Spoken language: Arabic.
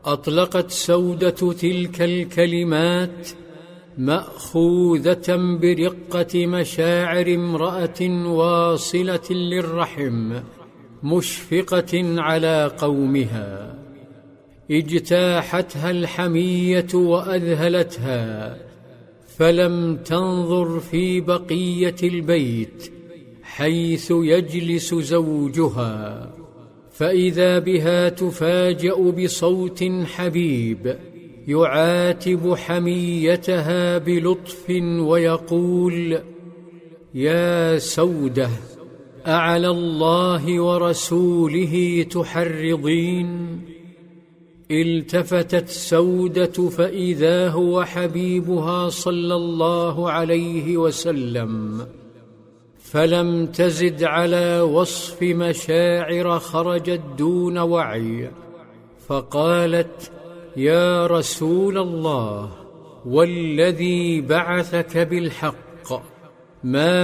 أطلقت سودة تلك الكلمات مأخوذة برقة مشاعر امرأة واصلة للرحم مشفقة على قومها، اجتاحتها الحمية وأذهلتها، فلم تنظر في بقية البيت حيث يجلس زوجها، فإذا بها تفاجأ بصوت حبيب يعاتب حميتها بلطف ويقول: يا سودة، أعلى الله ورسوله تحرضين؟ التفتت سودة فإذا هو حبيبها صلى الله عليه وسلم، فلم تزد على وصف مشاعر خرجت دون وعي، فقالت: يا رسول الله، والذي بعثك بالحق، ما